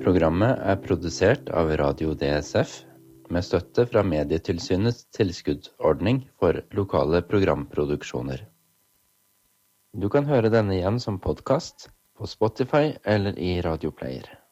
Programmet produsert av Radio DSF med støtte fra Medietilsynets tilskuddsordning for lokale programproduksjoner. Du kan høre denne igjen som podcast på Spotify eller i Radio Player.